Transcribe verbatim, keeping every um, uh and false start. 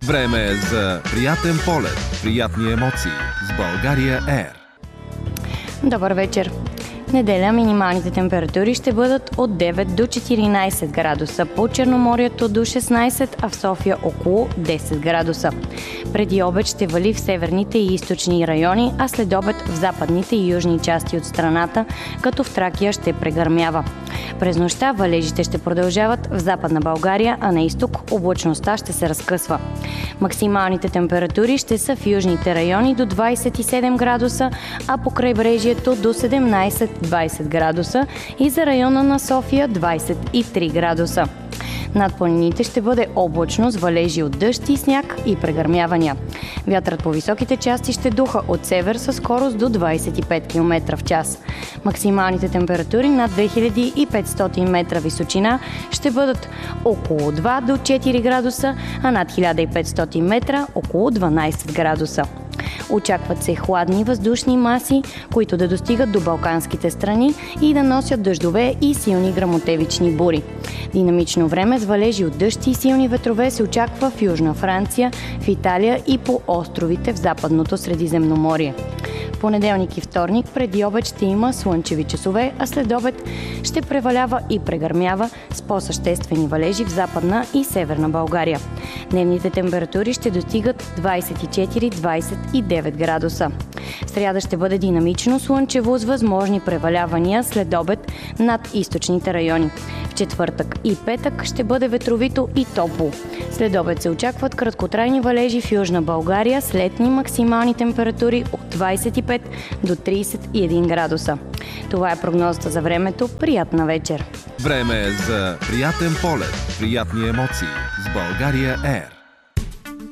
Време е за приятен полет, приятни емоции с България Ер. Добър вечер! В неделя минималните температури ще бъдат от девет до четиринайсет градуса, по Черноморието до шестнайсет, а в София около десет градуса. Преди обед ще вали в северните и източни райони, а след обед в западните и южни части от страната, като в Тракия ще прегърмява. През нощта валежите ще продължават в Западна България, а на изток облачността ще се разкъсва. Максималните температури ще са в южните райони до двайсет и седем градуса, а по крайбрежието до седемнайсет-двайсет градуса и за района на София двайсет и три градуса. Над планините ще бъде облачно с валежи от дъжд и сняг и прегърмявания. Вятърът по високите части ще духа от север със скорост до двайсет и пет километра в час. Максималните температури над две хиляди и петстотин метра височина ще бъдат около два до четири градуса, а над хиляда и петстотин метра около дванайсет градуса. Очакват се хладни въздушни маси, които да достигат до балканските страни и да носят дъждове и силни гръмотевични бури. Динамично време с валежи от дъжд и силни ветрове се очаква в Южна Франция, в Италия и по островите в Западното Средиземноморие. В понеделник и вторник преди обед ще има слънчеви часове, а след обед ще превалява и прегърмява с по-съществени валежи в Западна и Северна България. Дневните температури ще достигат двайсет и четири до двайсет и девет градуса. В сряда ще бъде динамично слънчево с възможни превалявания след обед над източните райони. В четвъртък и петък ще бъде ветровито и топло. След обед се очакват краткотрайни валежи в Южна България с летни максимални температури от двайсет и пет до трийсет и един градуса. Това е прогнозата за времето. Приятна вечер! Време е за приятен полет, приятни емоции с България Ер.